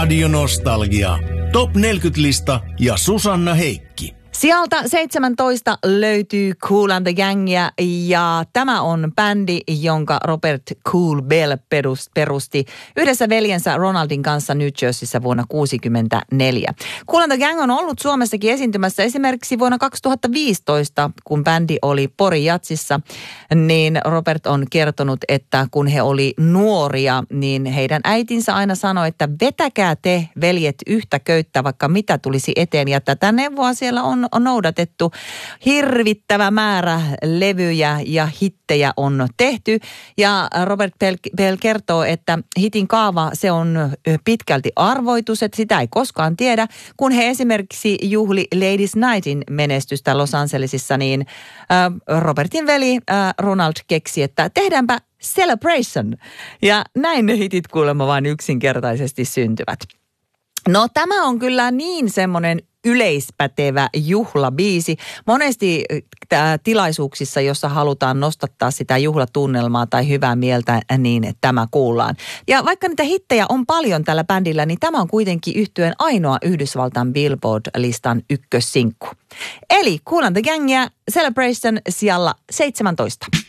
Radio Nostalgia. Top 40-lista ja Susanna Heikki. Sieltä 17 löytyy Kool and the Gangia ja tämä on bändi, jonka Robert Kool Bell perusti yhdessä veljensä Ronaldin kanssa New Jerseyssä vuonna 1964. Kool and the Gang on ollut Suomessakin esiintymässä esimerkiksi vuonna 2015, kun bändi oli Pori Jatsissa, niin Robert on kertonut, että kun he oli nuoria, niin heidän äitinsä aina sanoi, että vetäkää te veljet yhtä köyttä, vaikka mitä tulisi eteen ja tätä neuvoa siellä on noudatettu. Hirvittävä määrä levyjä ja hittejä on tehty ja Robert Bell kertoo, että hitin kaava se on pitkälti arvoitus, että sitä ei koskaan tiedä. Kun he esimerkiksi juhli Ladies Nightin menestystä Los Angelesissa, niin Robertin veli Ronald keksi, että tehdäänpä celebration. Ja näin ne hitit kuulemma vain yksinkertaisesti syntyvät. No tämä on kyllä niin semmoinen yleispätevä juhlabiisi. Monesti tilaisuuksissa, jossa halutaan nostattaa sitä juhlatunnelmaa tai hyvää mieltä, niin tämä kuullaan. Ja vaikka niitä hittejä on paljon tällä bändillä, niin tämä on kuitenkin yhtyeen ainoa Yhdysvaltain Billboard-listan ykkössinkku. Eli Kool and the Gang ja Celebration sijalla 17.